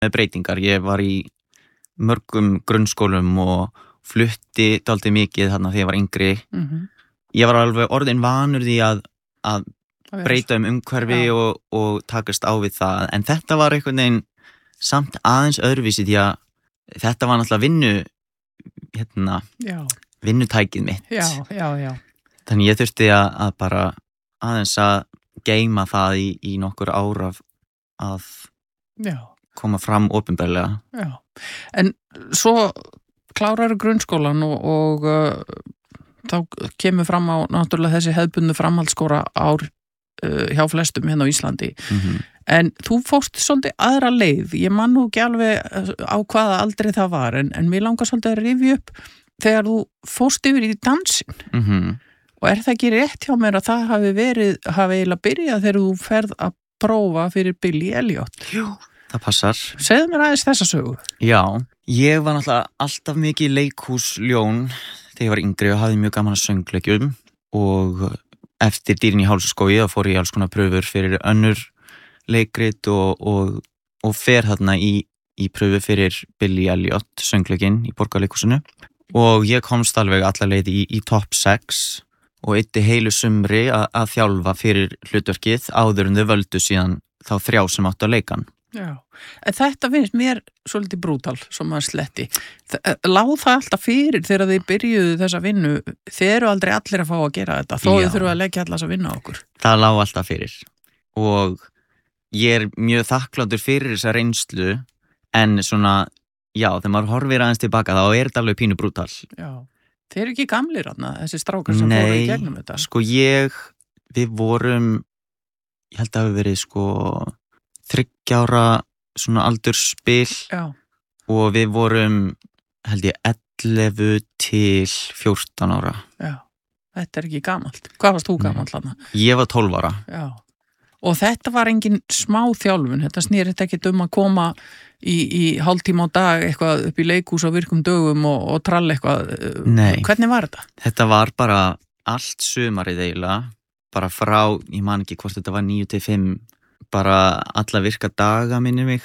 með breytingar. Ég var í mörgum grunnskólum og flutti dálítið mikið þarna þegar ég var yngri. Ég var alveg orðinn vanur því að breyta umhverfi og takast á við það. En þetta var einhvern veginn samt aðeins öðruvísi því að þetta var náttúrulega vinnutækið mitt. Já. Þannig ég þurfti að bara aðeins að geyma það í nokkur ár að koma fram opinberlega. Já. En svo klárar grunnskólan og þá kemur fram á náttúrulega þessi hefðbundnu framhaldsskóla ár hjá flestum hérna á Íslandi. En þú fórst svolítið aðra leið. Ég man nú ekki alveg á hvaða aldrei það var, en mér langar svolítið að rifja upp þegar þú fórst yfir í dansinn. Og það ekki rétt hjá mér að það hafi eiginlega byrjað þegar þú ferð að prófa fyrir Billy Elliot? Jú, það passar. Segðu mér aðeins þessa sögu. Já, ég var náttúrulega alltaf mikið leikhúsljón þegar ég var yngri og hafði mjög gaman að söngleikjum og eftir Dýrin í hálsaskógi þá fór ég alls konar pröfur fyrir önnur leikrit og fer þarna í pröfu fyrir Billy Elliot söngleikinn í Borgarleikhúsinu og ég komst alveg alla leið í topp 6 og eyddi heilu sumri að þjálfa fyrir hlutverkið áður en þau völdu síðan þá 3 sem áttu að leika hann. Já, en þetta finnst mér svolítið brútal, sem maður sletti. Lá það alltaf fyrir þegar þið byrjuðu þessa vinnu, þeir eru aldrei allir að fá að gera þetta, þó þau þurfa að leggja allas að vinna okkur. Það lá alltaf fyrir og ég mjög þakkláttur fyrir þessa reynslu, en svona, já, þegar maður horfir aðeins tilbaka þá þetta alveg pínu brútal. Já, þeir eru ekki gamlir þarna, þessi strákar sem fóru í gegnum þetta. Nei, sko við vorum, ég held að hafi verið 3 ára svona aldursspil og við vorum held ég 11 til 14 ára. Já, þetta er ekki gamalt. Hvað varst þú gamalt þarna? Ég var 12 ára. Já, og þetta var engin smá þjálfun, þetta snýrist ekki að koma í hálftíma á dag eitthvað upp í leikhús á virkum dögum og tralla eitthvað. Nei. Hvernig var þetta? Þetta var bara allt sumarið eiginlega, bara frá, ég man ekki hvort þetta var 9 til 5, bara alla virka daga minni mig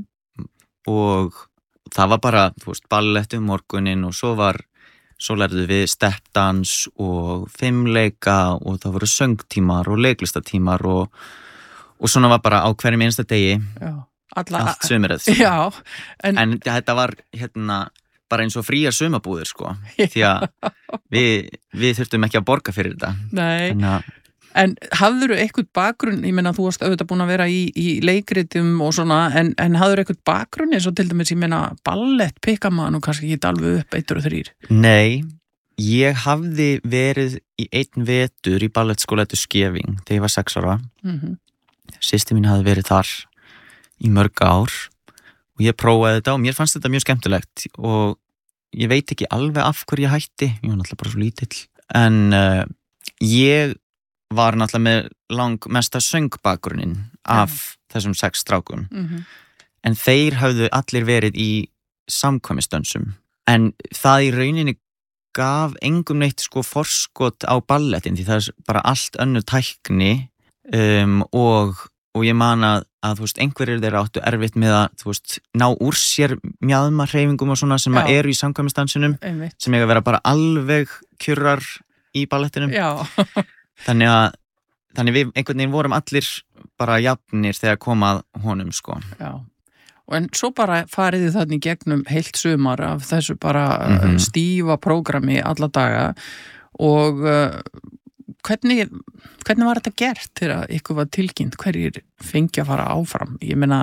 og það var bara, þú veist, ballett morgunin og svo lærðu við steppdans og fimleika og það voru söngtímar og leiklistatímar og svona var bara á hverjum einsta degi. Já, allt sumarið. Já, en þetta var bara eins og fríar sumabúðir því að við þurftum ekki að borga fyrir þetta. Nei. En hafðirðu eitthvað bakgrunn, ég meina þú varst auðvitað búin að vera í leikritum og svona, en hafðirðu eitthvað bakgrunn eins og til dæmis, ég meina ballett, pikkamann og kannski ekki alveg upp 1 og 3? Nei, ég hafði verið í 1 vetur í ballettskóla eftir Skeving þegar ég var 6 ára. Systir mín hafði verið þar í mörg ár og ég prófaði þetta og mér fannst þetta mjög skemmtilegt og ég veit ekki alveg af hverju ég hætti, ég var náttúrulega bara svo lítill, en ég var náttúrulega með langmesta söngbakgrunnin af þessum 6 strákum. En þeir hafðu allir verið í samkvæmisdönsum. En það í rauninni gaf engum neitt forskot á ballettin því það er bara allt önnur tækni og ég man að þú veist, einhverjir þeirra áttu erfitt með að þú veist, ná úr sér mjaðmarhreyfingum og svona sem eru í samkvæmisdansinum sem eiga að vera bara alveg kjurrar í ballettinum. Já. Þannig við einhvern veginn vorum allir bara jafnir þegar komað honum Já, en svo bara fariði þannig gegnum heilt sumar af þessu bara stífa prógrami alla daga og hvernig var þetta gert þegar ykkur var tilkynnt hverjir fengi að fara áfram? Ég meina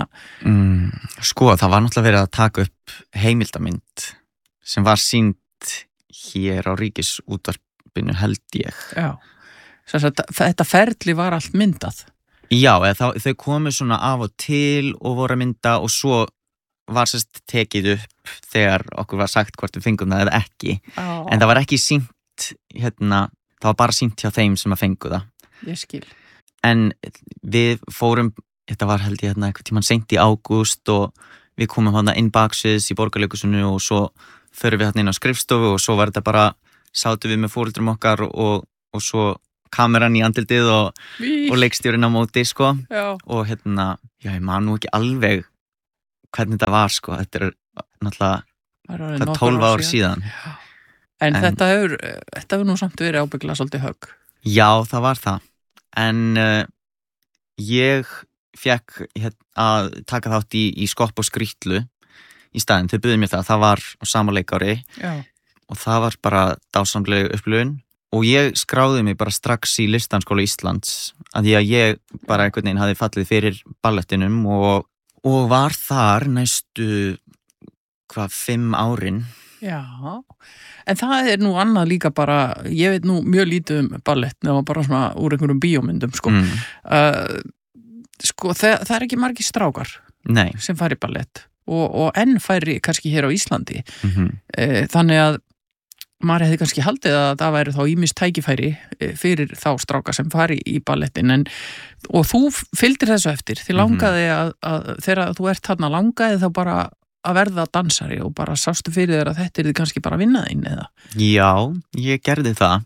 það var náttúrulega verið að taka upp heimildamynd sem var sýnd hér á Ríkisútvarpinu held ég. Já. Þetta ferli var allt myndað? Já, þau komu svona af og til og voru að mynda og svo var tekið upp þegar okkur var sagt hvort við fengum það eða ekki. En það var ekki sýnt það var bara sýnt hjá þeim sem að fengu það. Ég skil. En við fórum, þetta var held ég einhvern tímann seint í ágúst og við komum inn baksviðs í Borgarleikhúsinu og svo förum við inn á skrifstofu og svo var þetta bara, sátum við með foreldrum okkar og svo kameran í andlitið og leikstjórinn á móti Já. og ég man nú ekki alveg hvernig þetta var sko, þetta náttúrulega Það er 12 ár síðan. En þetta hefur nú samt verið ábyggla svolítið högg. Já, það var það. En ég fekk að taka þátt í skopp og skrýtlu í staðinn. Þau buðu mér það var á sama leikári. Já. Og það var bara dásamleg upplifun. Og ég skráði mig bara strax í Listaháskóla Íslands að ég bara einhvern veginn hafði fallið fyrir ballettinum og var þar næstu 5 árin. Já. En það er nú annað líka bara, ég veit nú mjög lítið ballett, það var bara svona úr einhverjum bíómyndum, sko. Sko, það er ekki margir strákar Nei. Sem færi ballett og enn færi kannski hér á Íslandi. Þannig að maður hefði kannski haldið að það væri þá ýmist tækifæri fyrir þá stráka sem fari í ballettin og þú fylgdir þessu eftir, þið langaði að þegar þú ert þarna langaði þá bara að verða dansari og bara sástu fyrir þér að þetta er þið kannski bara vinnaðinn eða? Já, ég gerði það.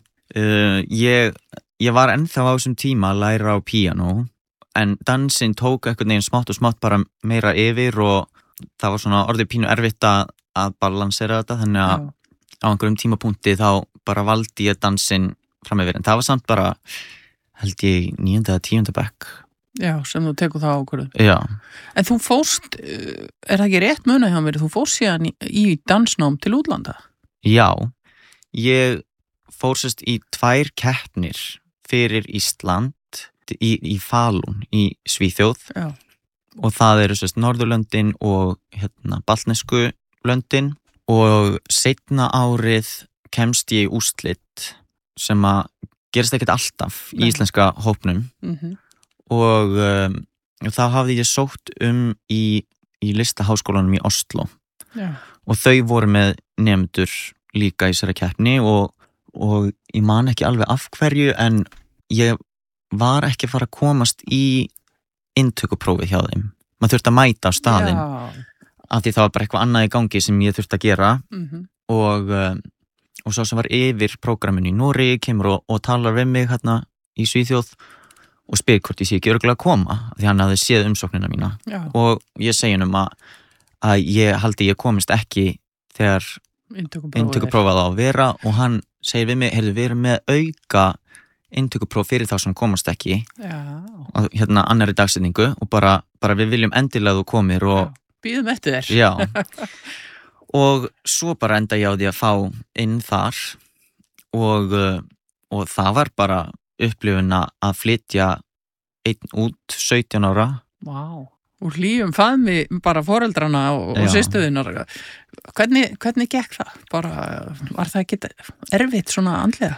Ég var ennþá á þessum tíma að læra á píanó en dansinn tók einhvern veginn smátt og smátt bara meira yfir og það var svona orðið pínu erfitt að balansera þetta þannig að á einhverjum tímapunkti þá bara valdi ég dansinn fram yfir en það var samt bara held ég 9. eða 10. bekk. Já, sem þú tekur það ákvörðu. Já. En þú fórst, er það ekki rétt munað hjá mér, þú fórst síðan í dansnám til útlanda? Já, ég fór sérst í 2 keppnir fyrir Ísland í Falun í Svíþjóð. Já. Og það eru sérst Norðurlöndin og baltnesku löndin og seinna árið kemst ég í úrslit sem að gerist ekkert alltaf í íslenska hópnum. Og þá hafði ég sótt í Listaháskólanum í Oslo. Já. Og þau voru með nemendur líka í þessari keppni og ég man ekki alveg af hverju en ég var ekki að fara að komast í inntökuprófið hjá þeim. Maður þurfti að mæta á staðinn af því það var bara eitthvað annað í gangi sem ég þurfti að gera og svo sem var yfir prógraminu í Noregi kemur og talar við mig hérna í Svíþjóð og spyr hvort ég sé ekki örugglega að koma því hann hafði séð umsóknina mína. Já. Og ég segi að ég haldi ég komist ekki þegar inntökuprófað á að vera og hann segir við mig, heyrðu, við erum með auka inntökupróf fyrir þá sem komast ekki og annarri dagsetningu og bara við viljum endilega þú komir og bíðum eftir þér. Já. Og svo bara enda ég á því að fá inn þar og það var bara upplifun að flytja einn út 17 ára. Vá, úr hlýjum faðmi bara foreldrana og systuðinnar. Hvernig gekk það? Bara, var það ekki erfitt svona andlega?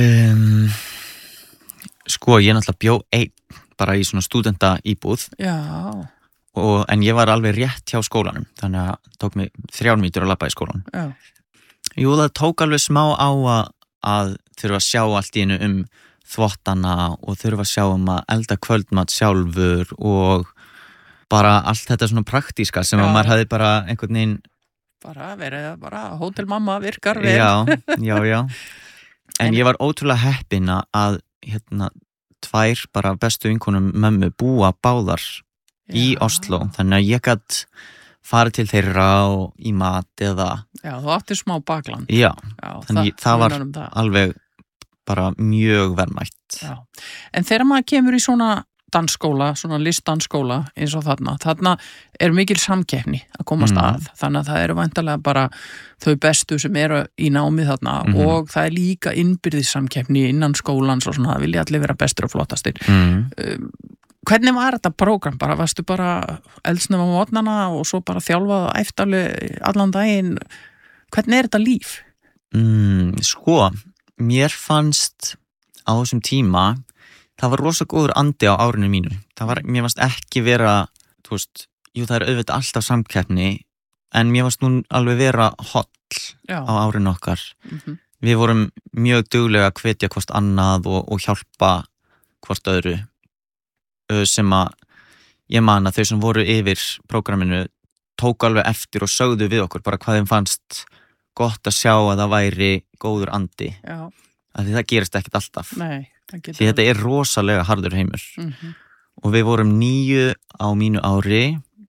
Sko, ég náttúrulega bjó einn bara í svona stúdenta íbúð. Já. En ég var alveg rétt hjá skólanum, þannig að það tók mig 3 mínútur að labba í skólan. Já. Jú, það tók alveg smá á að þurfa að sjá allt í einu þvottana og þurfa að sjá að elda kvöldmat sjálfur og bara allt þetta svona praktíska sem að maður hefði bara einhvern veginn bara verið hótelmamma virkar vel. Já. En ég var ótrúlega heppin að 2 bara bestu vinkonum mömmu búa báðar í Oslo, þannig að ég gat farið til þeirra og í mat eða... Já, þú átti smá bakland. Já, þannig það var alveg bara mjög verðmætt. Já, en þegar maður kemur í svona dansskóla, svona listdansskóla eins og þarna er mikil samkeppni að komast að, þannig að það eru væntanlega bara þau bestu sem eru í námi þarna og það er líka innbyrðis samkeppni innan skólans og svona, það vilja allir vera bestur og flottastir. Hvernig var þetta prógram? Bara varstu bara eldsnöfum á mótnana og svo bara þjálfað og æftalið allan daginn? Hvernig er þetta líf? Sko, mér fannst á þessum tíma það var rosa góður andi á árinu mínu. Mér fannst ekki vera, þú veist, jú það er auðvitað alltaf samkeppni en mér fannst nú alveg vera holl á árinu okkar. Við vorum mjög duglega að hvetja hvort annað og hjálpa hvort öðru. Sem að ég man að þau sem voru yfir prógraminu tók alveg eftir og sögðu við okkur bara hvað þeim fannst gott að sjá að það væri góður andi. Já. Af því það gerist ekkert alltaf. Nei, því þetta er rosalega harður heimur. Og við vorum 9 á mínu ári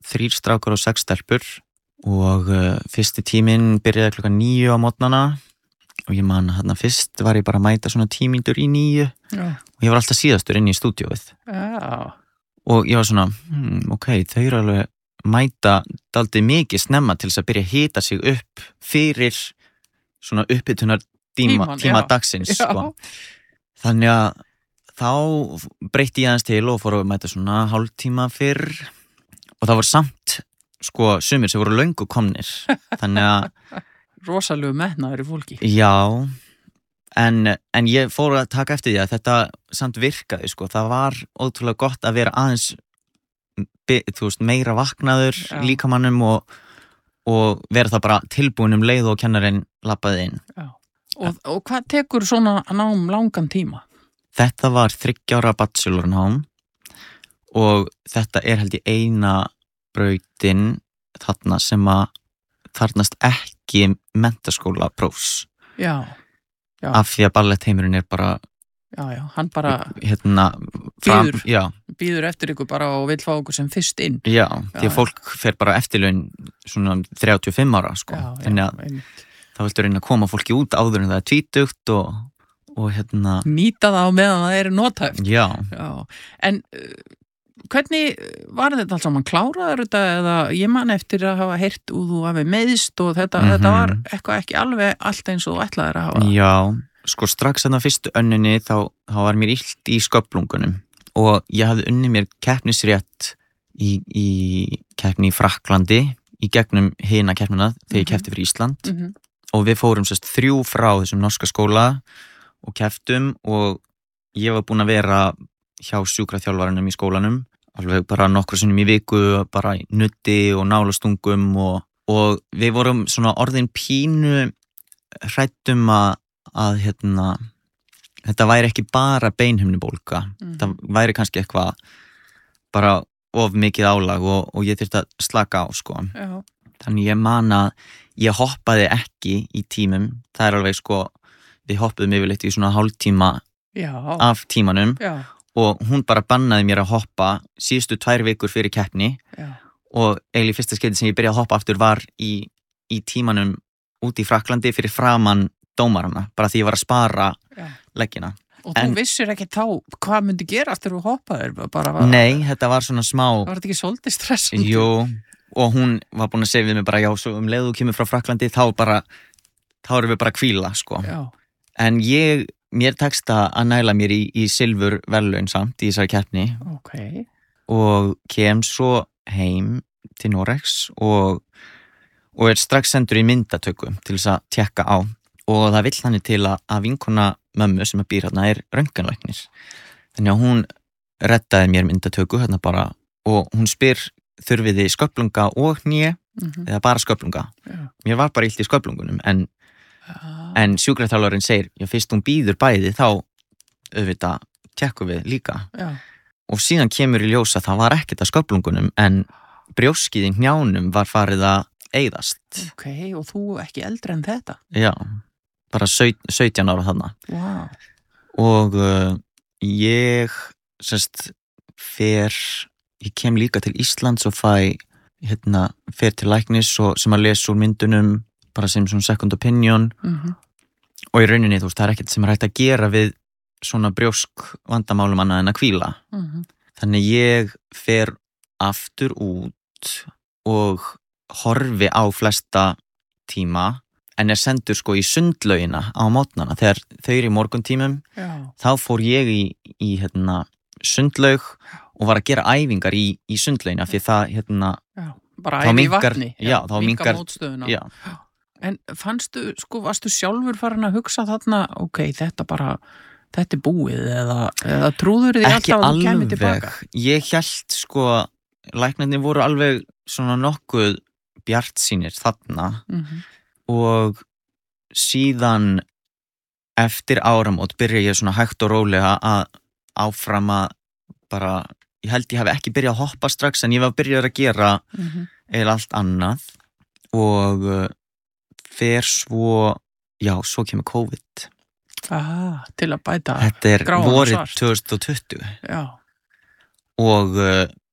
3 strákar og 6 stelpur og fyrsti tíminn byrjaði klukkan 9 á morgnana og ég man þarna fyrst var ég bara að mæta svona 10 mínútur í 9 og ég var alltaf síðastur inn í stúdíóið og ég var svona, ok, þau eru alveg mæta daldið mikið snemma til þess að byrja að hita sig upp fyrir svona upphitunar tíma dagsins sko. Þannig að þá breytti ég aðeins til og fór að mæta svona hálftíma fyrr og það var samt sko sumir sem voru löngu komnir þannig að rosalegu metnaður í fólki. Já, en ég fór að taka eftir því að þetta samt virkaði sko, það var ótrúlega gott að vera aðeins þú veist, meira vaknaður líkamannum og vera það bara tilbúin leið og kennarinn labbaði inn. Já. Og hvað tekur svona nám langan tíma? Þetta var 3 ára bachelornám og þetta held ég eina brautin þarna sem að þarnast ekki menntaskóla prófs. Já. Af því að ballettheimurinn bara hann bara býður eftir ykkur bara og vil fá ykkur sem fyrst inn. Já, því að fólk fer bara eftirlaun svona 35 ára sko. Þannig að þá viltu reyna að koma fólki út áður en það tvítugt og nýta það á meðan það er notæft. Já. En hvernig var þetta alls saman? Kláraður þetta eða ég man eftir að hafa heyrt og þú hafi meiðst og þetta var eitthvað ekki alveg allt eins og þú ætlaðir að hafa? Já, sko strax þarna fyrstu önninni þá var mér illt í sköflungunum og ég hafði unnið mér keppnisrétt í keppni í Frakklandi í gegnum hina keppnina þegar ég keppti fyrir Ísland og við fórum 3 frá þessum norska skóla og kepptum og ég var búin að vera hjá sjúkraþjálfaranum í skólanum alveg bara nokkru sinnum í viku bara í nutti og nálastungum og við vorum svona orðin pínu hrættum að þetta væri ekki bara beinhimnubólga það væri kannski eitthvað bara of mikið álag og ég þyrfti að slaka á sko. Þannig ég man að ég hoppaði ekki í tímum það alveg sko, við hoppuðum yfirleitt í svona hálftíma af tímanum og hún bara bannaði mér að hoppa síðustu 2 vikur fyrir keppni og eiginlega fyrsta skipti sem ég byrjaði að hoppa aftur var í tímanum út í Frakklandi fyrir framan dómarana, bara því ég var að spara leggina. Og þú vissir ekki þá hvað myndi gerast þegar þú hoppaðir? Nei, þetta var svona smá... Var þetta ekki svolítið stressandi? Jú, og hún var búin að segja við mig bara, já, svo leið þú kemur frá Frakklandi, þá erum við bara að hvíla, sko. Já. En mér tekst að næla mér í silfur verðlaun samt í þessari keppni. Ok. Og kem svo heim til Noregs og strax sendur í myndatöku til þess að tékka á. Og það vill þannig til að vinkona mömmu sem býr hérna röntgenlæknir. Þannig að hún reddaði mér myndatöku hérna bara og hún spyr þurfið þið sköflunga og hné eða bara sköflunga. Mér var bara illt í sköflungunum en sjúkraþjálfarinn segir, já fyrst hún býður bæði þá auðvitað tékkum við líka. Já. Og síðan kemur í ljós að það var ekkert að sköflungunum en brjóskið í hnjánum var farið að eyðast. Ok, og þú ekki eldri en þetta? Já, bara 17 ára þarna. Wow. Og ég kem líka til Íslands og fer til læknis og sem að lesa úr myndunum bara sem svona second opinion og í rauninni þú veist, það er ekkert sem er hægt að gera við svona brjósk vandamálum annað en að hvíla. Þannig ég fer aftur út og horfi á flesta tíma en sendur sko í sundlaugina á mótnana þegar þau eru í morguntímum þá fór ég í sundlaug og var að gera æfingar í sundlaugina fyrir það bara æfi í vatni þá minnkar mótstöðuna. En varstu sjálfur farin að hugsa þarna ok, þetta er búið eða trúður þig alltaf að þú kemur tilbaka? Ég hélt sko læknarnir voru alveg svona nokkuð bjartsýnir þarna og síðan eftir áramót byrja ég svona hægt og rólega að áfram að bara, ég held ég hafi ekki byrjað að hoppa strax en ég var byrjað að gera eða allt annað og fer svo kemur COVID. Til að bæta þetta vorið 2020 og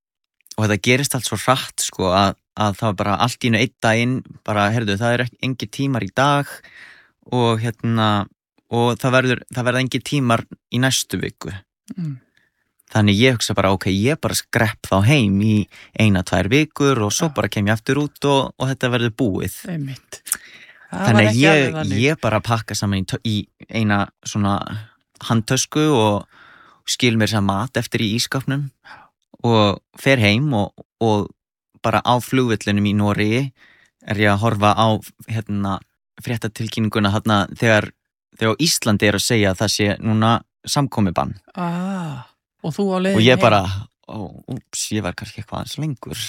og þetta gerist allt svo hratt sko að það var bara allt í einu einn daginn bara, heyrðu, það er engin tímar í dag og og það verða engin tímar í næstu viku. Þannig ég hugsa bara, ok, ég bara skrepp þá heim í 1-2 vikur og svo bara kem ég aftur út og þetta verður búið. Þannig ég bara pakka saman í eina svona handtösku og skil mér sem mat eftir í ískapnum og fer heim og bara á flugvellinum í Noregi ég að horfa á fréttatilkynninguna þarna þegar Íslandi að segja að það sé núna samkomubann. Og þú á leiðin og ég bara, ég var kannski eitthvað aðeins lengur.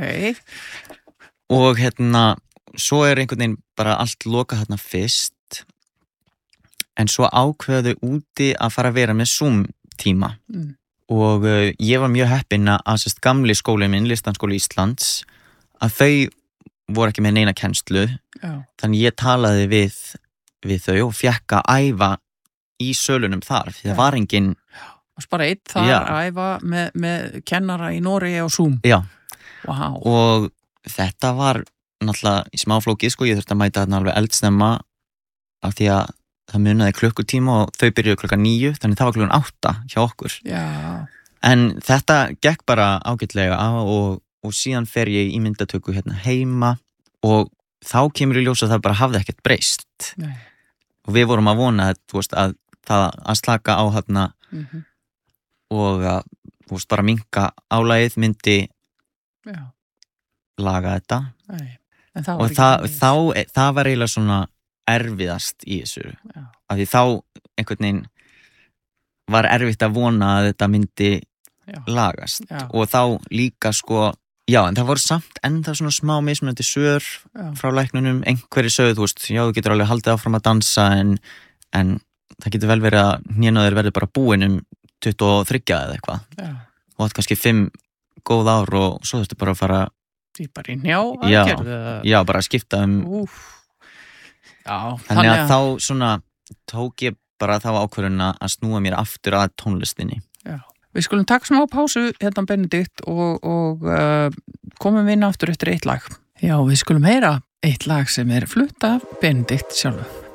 Og svo einhvern veginn bara allt lokað þarna fyrst en svo ákveðu úti að fara að vera með Zoom tíma og ég var mjög heppinn að gamli skólinn minn, Listaháskóli Íslands, að þau voru ekki með neina kennslu þannig ég talaði við þau og fekk að æfa í sölunum þar því það var engin bara einn þar að æfa með kennara í Noregi og Zoom. Og þetta var náttúrulega í smáflókið sko, ég þurfti að mæta þarna alveg eldsnemma af því að það munaði klukkutíma og þau byrjuðu klukkan 9 þannig það var klukkan 8 hjá okkur. En þetta gekk bara ágætlega og síðan fer ég í myndatöku heima og þá kemur í ljós að það bara hafði ekkert breyst. Og við vorum að vona að það að slaka á og að bara minnka álagið myndi laga þetta. Og það var eiginlega svona erfiðast í þessu af því þá einhvern veginn var erfitt að vona að þetta myndi lagast og þá líka sko en það voru samt ennþá svona smá mismunandi svör frá læknunum, einhverju sögðu þú getur alveg haldið áfram að dansa en það getur vel verið að hnénaður verður bara búin 23 eða eitthvað og það kannski 5 góð ár og svo þurftu bara að fara bara í njá aðgerð bara að skipta þannig að þá svona tók ég bara þá ákvörðun að snúa mér aftur að tónlistinni. Við skulum taka smá pásu Benedikt og komum við inn aftur eftir eitt lag. Já, við skulum heyra eitt lag sem flutt af Benedikt sjálfu.